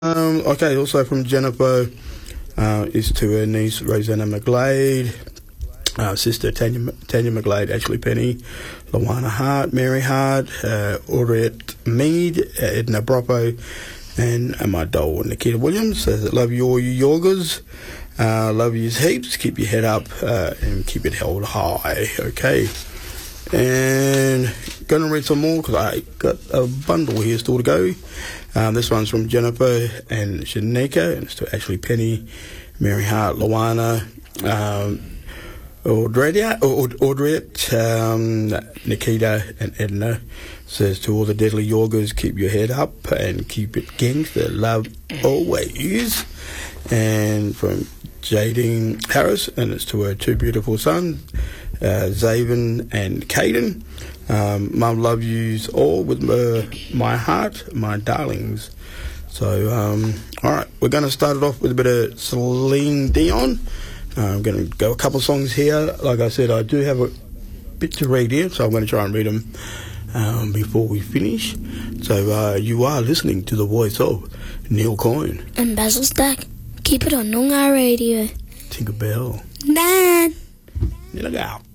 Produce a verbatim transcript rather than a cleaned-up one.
Um, okay, also from Jennifer uh, is to her niece Rosanna McGlade, uh, sister Tanya, Tanya McGlade, Ashley Penny, Luana Hart, Mary Hart, uh, Audrette Mead, Edna Broppo, and uh, my doll Nikita Williams. Says, love you all you yogas. Uh, love you heaps. Keep your head up uh, and keep it held high. Okay. And going to read some more because I got a bundle here still to go. Um, this one's from Jennifer and Shanika, and it's to Ashley Penny, Mary Hart, Luana, um, Audrette, Audrette um, Nikita, and Edna. Says to all the deadly yogas, keep your head up and keep it gangster. Love always. And from Jadine Harris, and it's to her two beautiful sons, uh, Zaven and Caden. Um, Mum, love yous all with my, my heart, my darlings. So, um, all right, we're going to start it off with a bit of Celine Dion. Uh, I'm going to go a couple of songs here. Like I said, I do have a bit to read here, so I'm going to try and read them um, before we finish. So, uh, you are listening to the voice of Neil Coyne and Basil Stack. Keep it on Noongar Radio. Tinkerbell. Dad. Look out.